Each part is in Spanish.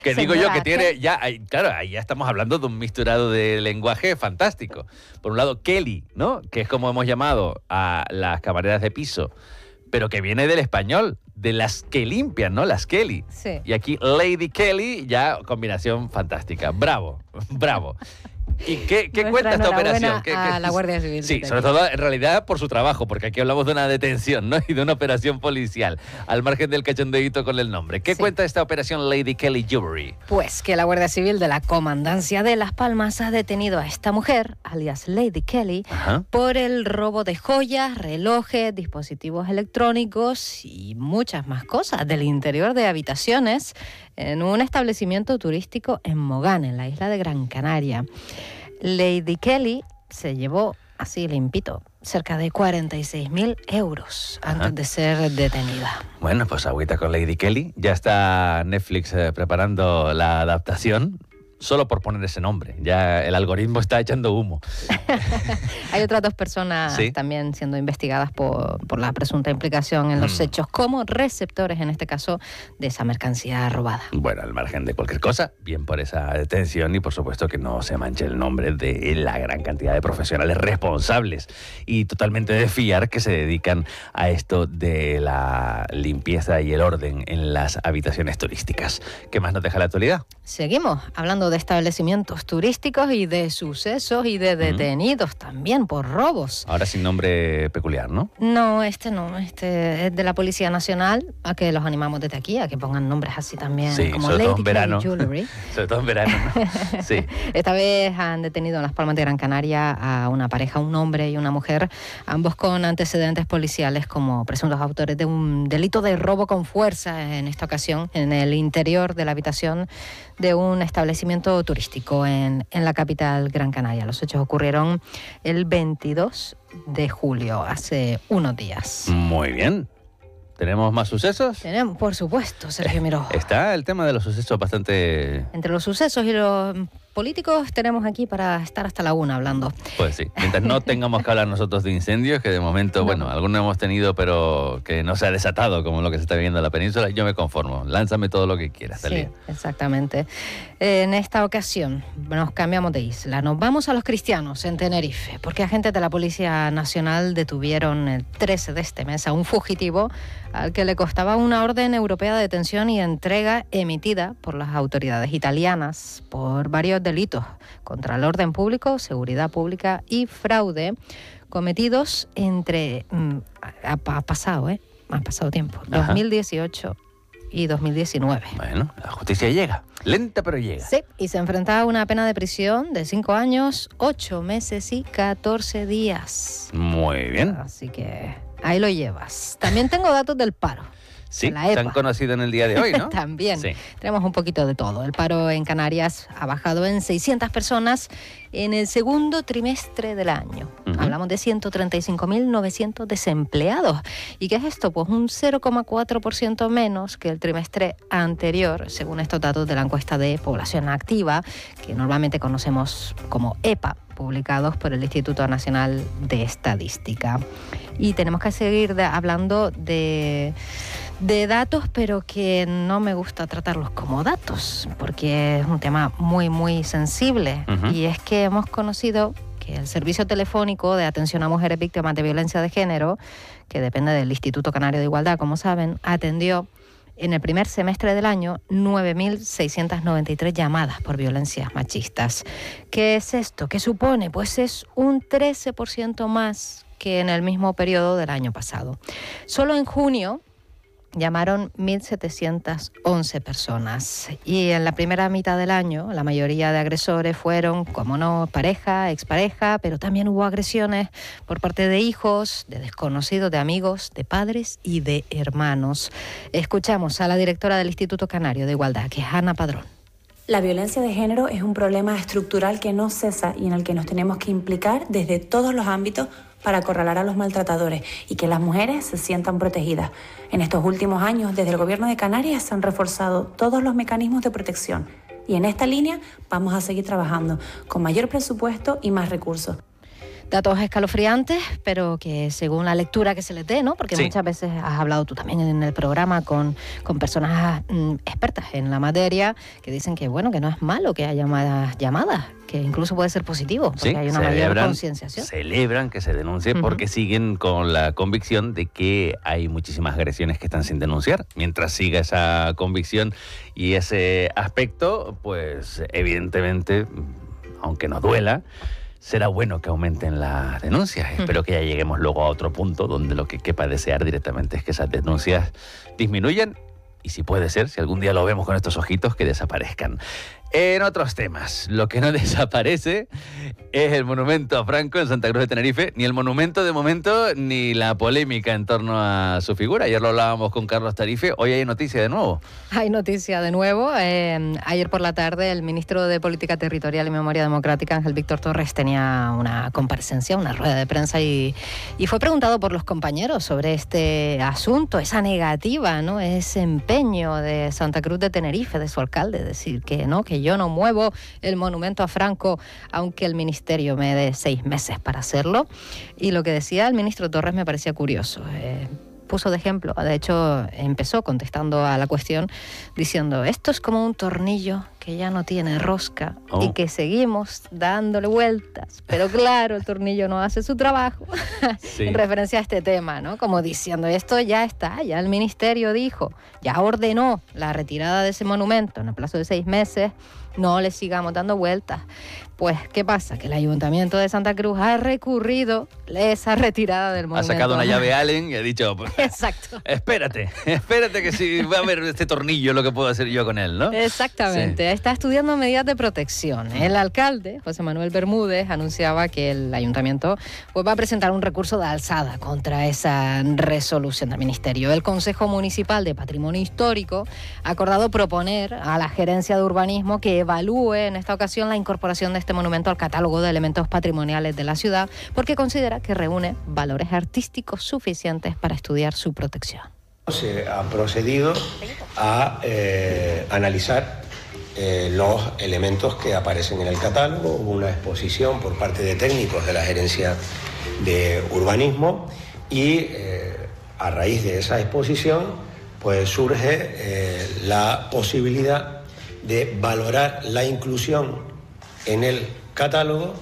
Que digo yo que Señora, tiene ya, claro, ahí ya estamos hablando de un misturado de lenguaje fantástico. Por un lado, Kelly, ¿no? Que es como hemos llamado a las camareras de piso, pero que viene del español, de las que limpian, ¿no? Las Kelly. Sí. Y aquí Lady Kelly, ya combinación fantástica. Bravo, bravo. ¿Y qué Nuestra cuenta esta enhorabuena operación? a la Guardia Civil. Sí, desde sobre aquí. todo en realidad por su trabajo, porque aquí hablamos de una detención, ¿no? Y de una operación policial, al margen del cachondeíto con el nombre. ¿Qué Sí. cuenta esta operación Lady Kelly Jewelry? Pues que la Guardia Civil de la Comandancia de Las Palmas ha detenido a esta mujer, alias Lady Kelly, Ajá. por el robo de joyas, relojes, dispositivos electrónicos y muchas más cosas del interior de habitaciones en un establecimiento turístico en Mogán, en la isla de Gran Canaria. Lady Kelly se llevó, así limpito, cerca de 46.000 euros antes de ser detenida. Bueno, pues agüita con Lady Kelly. Ya está Netflix preparando la adaptación. Solo por poner ese nombre. Ya el algoritmo está echando humo. Hay otras dos personas Sí. también siendo investigadas por la presunta implicación en los hechos como receptores, en este caso, de esa mercancía robada. Bueno, al margen de cualquier cosa, bien por esa detención y por supuesto que no se manche el nombre de la gran cantidad de profesionales responsables y totalmente de fiar que se dedican a esto de la limpieza y el orden en las habitaciones turísticas. ¿Qué más nos deja la actualidad? Seguimos hablando de establecimientos turísticos y de sucesos y de detenidos también por robos. Ahora sin nombre peculiar, ¿no? No, este es de la Policía Nacional, a que los animamos desde aquí, a que pongan nombres así también, Sí, como sobre todo Lady en verano. Kelly Jewelry. Sobre todo en verano, ¿no? Sí. Esta vez han detenido en Las Palmas de Gran Canaria a una pareja, un hombre y una mujer, ambos con antecedentes policiales como presuntos autores de un delito de robo con fuerza, en esta ocasión en el interior de la habitación de un establecimiento turístico en la capital Gran Canaria. Los hechos ocurrieron el 22 de julio, hace unos días. Muy bien. ¿Tenemos más sucesos? Tenemos, por supuesto, Sergio Miró. Está el tema de los sucesos bastante... Entre los sucesos y los políticos tenemos aquí para estar hasta la 1 hablando. Pues sí, mientras no tengamos que hablar nosotros de incendios, que de momento, No. bueno, algunos hemos tenido, pero que no se ha desatado como lo que se está viviendo en la península, yo me conformo. Lánzame todo lo que quieras, Sí, Talía. exactamente. En esta ocasión nos cambiamos de isla. Nos vamos a Los Cristianos, en Tenerife, porque agentes de la Policía Nacional detuvieron el 13 de este mes a un fugitivo al que le costaba una orden europea de detención y entrega emitida por las autoridades italianas por varios delitos contra el orden público, seguridad pública y fraude cometidos entre... ha pasado tiempo, Ajá. 2018 y 2019. Bueno, la justicia llega, lenta pero llega. Sí, y se enfrentaba a una pena de prisión de 5 años, 8 meses y 14 días. Muy bien. Así que ahí lo llevas. También tengo datos del paro. Sí, de la EPA. tan conocido en el día de hoy, ¿no? También. Sí. Tenemos un poquito de todo. El paro en Canarias ha bajado en 600 personas en el segundo trimestre del año. Ujú. Hablamos de 135.900 desempleados. ¿Y qué es esto? Pues un 0,4% menos que el trimestre anterior, según estos datos de la encuesta de población activa, que normalmente conocemos como EPA, publicados por el Instituto Nacional de Estadística. Y tenemos que seguir hablando de datos, pero que no me gusta tratarlos como datos, porque es un tema muy, muy sensible. Ujú. Y es que hemos conocido que el Servicio Telefónico de Atención a Mujeres Víctimas de Violencia de Género, que depende del Instituto Canario de Igualdad, como saben, atendió en el primer semestre del año 9.693 llamadas por violencias machistas. ¿Qué es esto? ¿Qué supone? Pues es un 13% más que en el mismo periodo del año pasado. Solo en junio llamaron 1.711 personas y en la primera mitad del año la mayoría de agresores fueron, como no, pareja, expareja, pero también hubo agresiones por parte de hijos, de desconocidos, de amigos, de padres y de hermanos. Escuchamos a la directora del Instituto Canario de Igualdad, que es Ana Padrón. La violencia de género es un problema estructural que no cesa y en el que nos tenemos que implicar desde todos los ámbitos para acorralar a los maltratadores y que las mujeres se sientan protegidas. En estos últimos años, desde el Gobierno de Canarias se han reforzado todos los mecanismos de protección y en esta línea vamos a seguir trabajando con mayor presupuesto y más recursos. Datos escalofriantes, pero que según la lectura que se les dé, ¿no? Porque Sí. muchas veces has hablado tú también en el programa con personas expertas en la materia que dicen que, bueno, que no es malo que haya más llamadas, que incluso puede ser positivo, porque Sí, hay una mayor concienciación. celebran que se denuncie porque siguen con la convicción de que hay muchísimas agresiones que están sin denunciar. Mientras siga esa convicción y ese aspecto, pues evidentemente, aunque nos duela, será bueno que aumenten las denuncias. Espero que ya lleguemos luego a otro punto donde lo que quepa desear directamente es que esas denuncias disminuyan y, si puede ser, si algún día lo vemos con estos ojitos, que desaparezcan. En otros temas, lo que no desaparece es el monumento a Franco en Santa Cruz de Tenerife, ni el monumento de momento, ni la polémica en torno a su figura. Ayer lo hablábamos con Carlos Tarife, hoy hay noticia de nuevo. Hay noticia de nuevo. Ayer por la tarde el ministro de Política Territorial y Memoria Democrática, Ángel Víctor Torres, tenía una comparecencia, una rueda de prensa y fue preguntado por los compañeros sobre este asunto, esa negativa, ¿no? Ese empeño de Santa Cruz de Tenerife, de su alcalde, decir que no, que yo no muevo el monumento a Franco, aunque el ministerio me dé 6 meses para hacerlo. Y lo que decía el ministro Torres me parecía curioso. Puso de ejemplo, de hecho empezó contestando a la cuestión diciendo: esto es como un tornillo que ya no tiene rosca y que seguimos dándole vueltas, pero claro, el tornillo no hace su trabajo. Sí. En referencia a este tema, ¿no? Como diciendo, esto ya está, ya el ministerio dijo, ya ordenó la retirada de ese monumento en el plazo de 6 meses, no le sigamos dando vueltas. Pues, ¿qué pasa? Que el Ayuntamiento de Santa Cruz ha recurrido esa retirada del monumento. Ha sacado una llave Allen y ha dicho, exacto, espérate que si va a haber este tornillo lo que puedo hacer yo con él, ¿no? Exactamente, sí. Está estudiando medidas de protección. El alcalde, José Manuel Bermúdez, anunciaba que el Ayuntamiento pues, va a presentar un recurso de alzada contra esa resolución del Ministerio. El Consejo Municipal de Patrimonio Histórico ha acordado proponer a la Gerencia de Urbanismo que evalúe en esta ocasión la incorporación de este monumento al catálogo de elementos patrimoniales de la ciudad, porque considera que reúne valores artísticos suficientes para estudiar su protección. Se ha procedido a analizar los elementos que aparecen en el catálogo. Hubo una exposición por parte de técnicos de la Gerencia de Urbanismo y a raíz de esa exposición pues surge la posibilidad de valorar la inclusión en el catálogo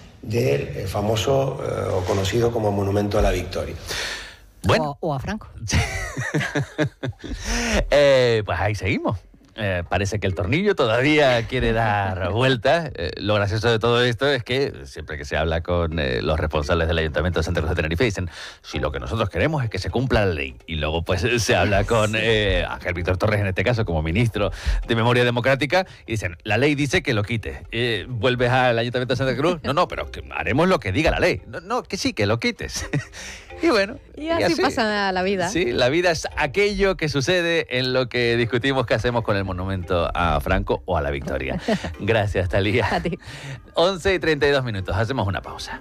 del famoso o conocido como Monumento a la Victoria. Bueno. O a Franco. Pues ahí seguimos. Parece que el tornillo todavía quiere dar vueltas. Lo gracioso de todo esto es que siempre que se habla con los responsables del Ayuntamiento de Santa Cruz de Tenerife dicen, si lo que nosotros queremos es que se cumpla la ley. Y luego pues se habla con Ángel Víctor Torres, en este caso, como ministro de Memoria Democrática, y dicen, la ley dice que lo quites. ¿Vuelves al Ayuntamiento de Santa Cruz? No, pero que haremos lo que diga la ley. No, que sí, que lo quites. Y bueno, y así pasa la vida. Sí, la vida es aquello que sucede en lo que discutimos qué hacemos con el monumento a Franco o a la Victoria. Gracias, Talía. A ti. 11:32, hacemos una pausa.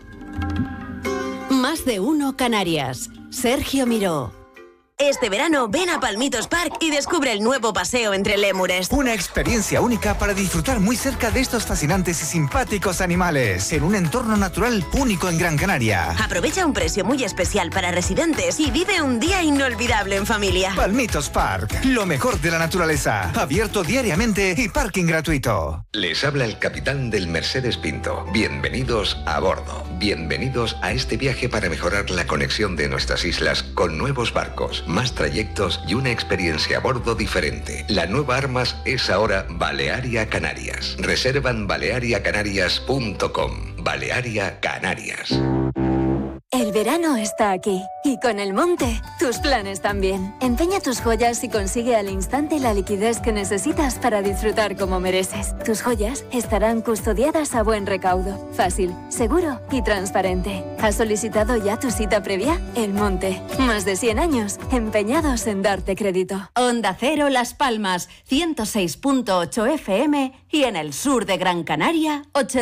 Más de uno Canarias. Sergio Miró. Este verano ven a Palmitos Park y descubre el nuevo paseo entre lémures. Una experiencia única para disfrutar muy cerca de estos fascinantes y simpáticos animales, en un entorno natural único en Gran Canaria. Aprovecha un precio muy especial para residentes y vive un día inolvidable en familia. Palmitos Park, lo mejor de la naturaleza, abierto diariamente y parking gratuito. Les habla el capitán del Mercedes Pinto. Bienvenidos a bordo. Bienvenidos a este viaje para mejorar la conexión de nuestras islas con nuevos barcos, más trayectos y una experiencia a bordo diferente. La nueva Armas es ahora Balearia Canarias. Reserva en baleariacanarias.com. Balearia Canarias. El verano está aquí y con el Monte, tus planes también. Empeña tus joyas y consigue al instante la liquidez que necesitas para disfrutar como mereces. Tus joyas estarán custodiadas a buen recaudo, fácil, seguro y transparente. ¿Has solicitado ya tu cita previa? El Monte, más de 100 años empeñados en darte crédito. Onda Cero Las Palmas, 106.8 FM y en el sur de Gran Canaria,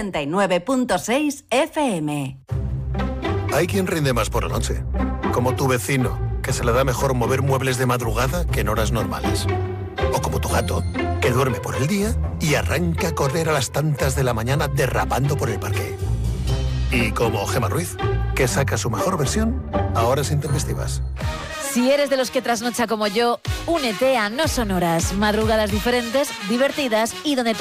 89.6 FM. Hay quien rinde más por la noche, como tu vecino, que se le da mejor mover muebles de madrugada que en horas normales. O como tu gato, que duerme por el día y arranca a correr a las tantas de la mañana derrapando por el parque. Y como Gemma Ruiz, que saca su mejor versión a horas intempestivas. Si eres de los que trasnocha como yo, únete a No Sonoras, madrugadas diferentes, divertidas y donde